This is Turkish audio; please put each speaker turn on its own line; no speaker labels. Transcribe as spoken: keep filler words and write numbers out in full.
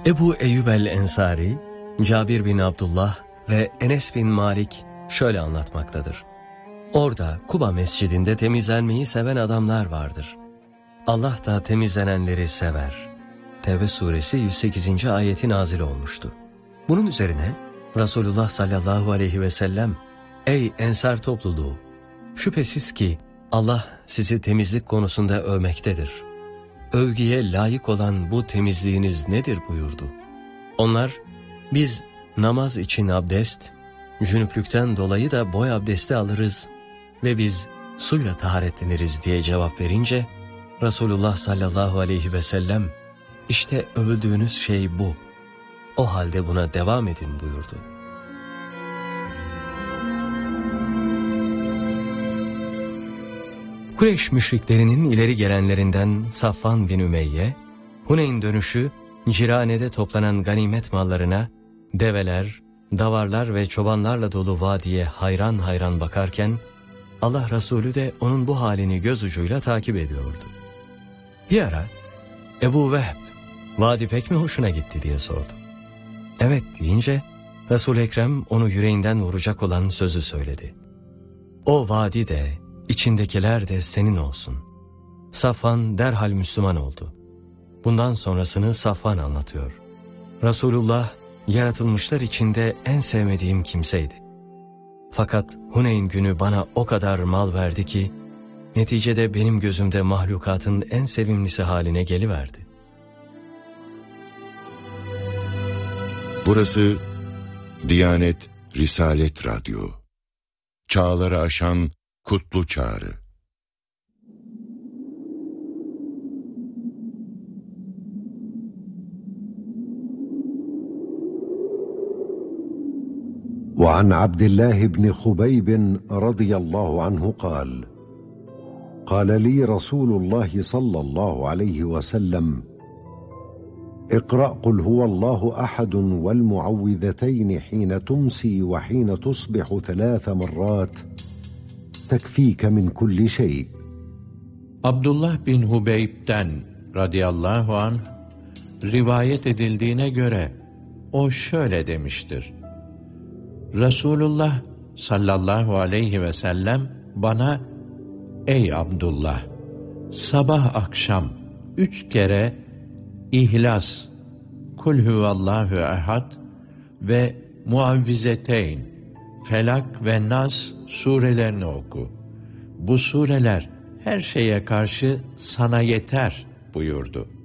Ebu Eyyub el-Ensari, Cabir bin Abdullah ve Enes bin Malik şöyle anlatmaktadır. Orada Kuba mescidinde temizlenmeyi seven adamlar vardır. Allah da temizlenenleri sever. Tevbe suresi yüz sekizinci ayeti nazil olmuştu. Bunun üzerine Resulullah sallallahu aleyhi ve sellem, ''Ey Ensar topluluğu, şüphesiz ki Allah sizi temizlik konusunda övmektedir. Övgüye layık olan bu temizliğiniz nedir?'' buyurdu. Onlar, ''Biz namaz için abdest, cünüplükten dolayı da boy abdesti alırız ve biz suyla taharetleniriz diye cevap verince, Resulullah sallallahu aleyhi ve sellem, işte övüldüğünüz şey bu. O halde buna devam edin buyurdu. Kureyş müşriklerinin ileri gelenlerinden Safvan bin Ümeyye, Huneyn dönüşü Cirane'de toplanan ganimet mallarına develer, davarlar ve çobanlarla dolu vadiye hayran hayran bakarken, Allah Resulü de onun bu halini göz ucuyla takip ediyordu. Bir ara Ebu Vehb, vadi pek mi hoşuna gitti diye sordu. Evet deyince Resul-i Ekrem onu yüreğinden vuracak olan sözü söyledi. O vadi de, içindekiler de senin olsun. Safvan derhal Müslüman oldu. Bundan sonrasını Safvan anlatıyor. Resulullah, yaratılmışlar içinde en sevmediğim kimseydi. Fakat Huneyn günü bana o kadar mal verdi ki, neticede benim gözümde mahlukatın en sevimlisi haline geliverdi.
Burası Diyanet Risalet Radyo. Çağları aşan kutlu çağrı.
وعن عبد الله بن خبيب رضي الله عنه قال قال لي رسول الله صلى الله عليه وسلم اقرأ قل هو الله أحد والمعوذتين حين تمسي وحين تصبح ثلاث مرات تكفيك من كل شيء.
Abdullah bin Hubeyb'den radıyallahu anh rivayet edildiğine göre o şöyle demiştir. Resulullah sallallahu aleyhi ve sellem bana, ''Ey Abdullah, sabah akşam üç kere İhlas, Kul huvallahu ehad ve Muavvizeteyn, Felak ve Nas surelerini oku. Bu sureler her şeye karşı sana yeter.'' buyurdu.